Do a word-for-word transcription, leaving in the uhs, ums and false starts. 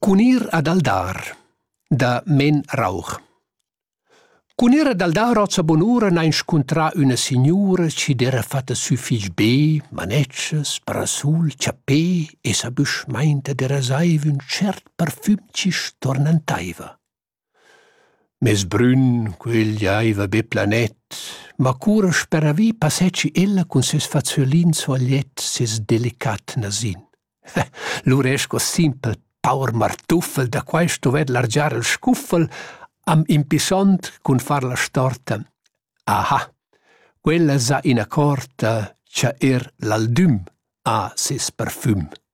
Cunir ad Aldar, da Men Rauch. Cunir ad Aldar ozza bonura n'ha inscontrà una signora ci d'era fatta suffic be, manetschas, parasul, ciapè e sa büschmeinta d'era saiva un cert parfüm ci stornantaiva. Mes brün, quegli aiva be planet, ma cura speravi passecci ella con ses faziolin sogliet, ses delicat nasin. Lur esco simpel paur martuffel da quai stovet largiar il scuffel am impisont cun far la storta. Aha, quella sa in accorta cha er l'aldüm a ses parfüm.